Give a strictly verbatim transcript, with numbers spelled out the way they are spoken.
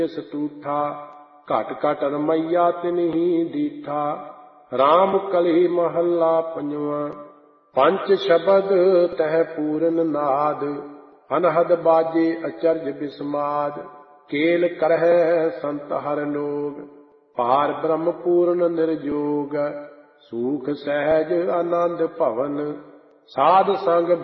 ਸਟੂਠਾ, ਘਟ ਘਟ ਰਮਈਆ ਤਿਨਹੀ ਦੀਠਾ। ਰਾਮ ਕਲੀ ਮਹੱਲਾ ਪੰਜਵਾਂ। ਪੰਚ ਸ਼ਬਦ ਤਹਿ ਪੂਰਨ ਨਾਦ, ਅਨਹਦ ਬਾਜੇ ਅਚਰਜ ਬਿਸਮਾਦ। ਕੇਲ ਕਰਹਿ ਸੰਤ ਹਰ ਲੋਗ, ਪਾਰ ਬ੍ਰਹਮ ਪੂਰਨ ਨਿਰਜੋਗ। ਸੂਖ ਸਹਿਜ ਆਨੰਦ ਭਵਨ, ਸਾਧ ਸੰਗ